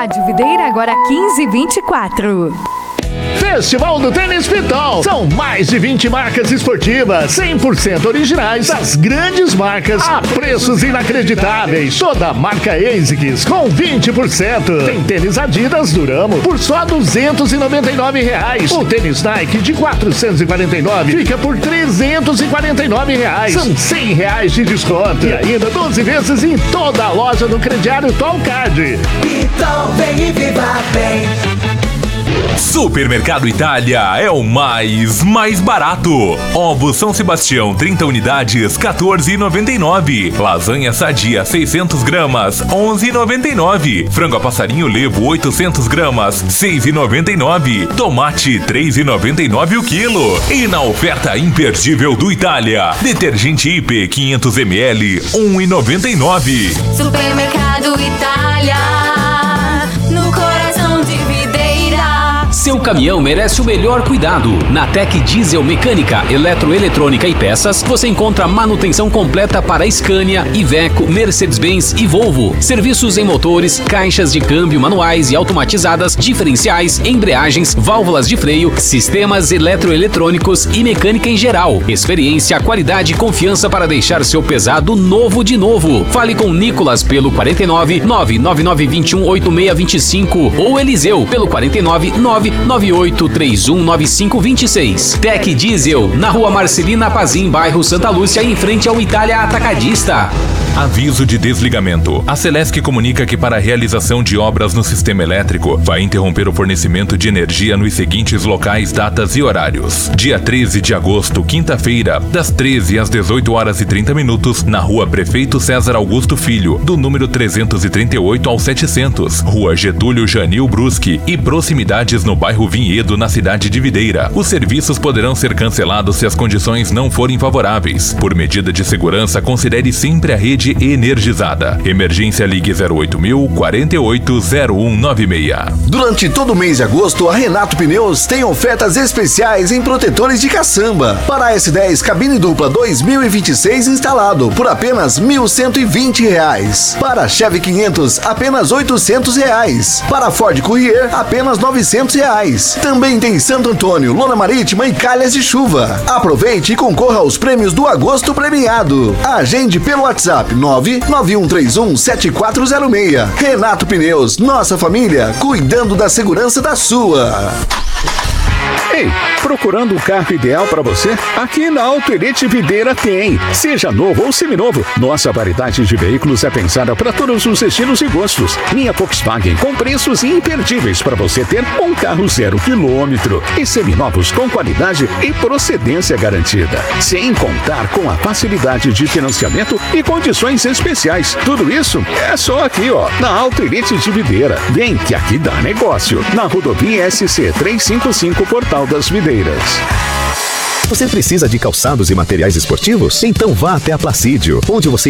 Rádio Videira, agora 15h24. Festival do Tênis Pitol. São mais de 20 marcas esportivas 100% originais das grandes marcas a preços inacreditáveis. Toda marca ASICS com 20%. Tem tênis Adidas Duramo por só R$ 299. O tênis Nike de 449 fica por R$ 349. São R$ 100 de desconto. E ainda 12 vezes em toda a loja do crediário Tolcard. Pitol, vem e viva bem. Supermercado Itália é o mais barato. Ovos São Sebastião 30 unidades, R$ 14,99. Lasanha sadia 600 gramas, R$ 11,99. Frango a passarinho levo 800 gramas, R$ 6,99. Tomate 3,99 o quilo. E na oferta imperdível do Itália, detergente IP 500 ml, R$ 1,99. Supermercado Itália, no coração de Videira. Seu caminhão merece o melhor cuidado. Na Tec Diesel Mecânica, Eletroeletrônica e Peças, você encontra manutenção completa para Scania, Iveco, Mercedes-Benz e Volvo. Serviços em motores, caixas de câmbio manuais e automatizadas, diferenciais, embreagens, válvulas de freio, sistemas eletroeletrônicos e mecânica em geral. Experiência, qualidade e confiança para deixar seu pesado novo de novo. Fale com Nicolas pelo 49 99921 8625 ou Eliseu pelo 49 998319526. Tec Diesel, na Rua Marcelina Pazim, bairro Santa Lúcia, em frente ao Itália Atacadista. Aviso de desligamento. A Celesc comunica que para a realização de obras no sistema elétrico vai interromper o fornecimento de energia nos seguintes locais, datas e horários. Dia 13 de agosto, quinta-feira, das 13 às 18h30, na Rua Prefeito César Augusto Filho, do número 338 ao 700, Rua Getúlio Janil Bruschi e proximidades no bairro Vinhedo, na cidade de Videira. Os serviços poderão ser cancelados se as condições não forem favoráveis. Por medida de segurança, considere sempre a rede energizada. Emergência, ligue 0800 48 0196. Durante todo o mês de agosto, a Renato Pneus tem ofertas especiais em protetores de caçamba. Para a S10 cabine dupla 2026 instalado por apenas R$ 1.120. Para a Chevy 500, apenas R$ 800. Para a Ford Courier, apenas R$ 900. Também tem Santo Antônio, lona marítima e calhas de chuva. Aproveite e concorra aos prêmios do agosto premiado. Agende pelo WhatsApp 991317406. Renato Pneus, nossa família, cuidando da segurança da sua. Ei, procurando um carro ideal para você? Aqui na Auto Elite Videira tem. Seja novo ou seminovo, nossa variedade de veículos é pensada para todos os estilos e gostos. Linha Volkswagen com preços imperdíveis para você ter um carro 0 km e seminovos com qualidade e procedência garantida. Sem contar com a facilidade de financiamento e condições especiais. Tudo isso é só aqui, ó, na Auto Elite de Videira. Vem que aqui dá negócio. Na rodovia SC 355 Portal das Videiras. Você precisa de calçados e materiais esportivos? Então vá até a Placídio, onde você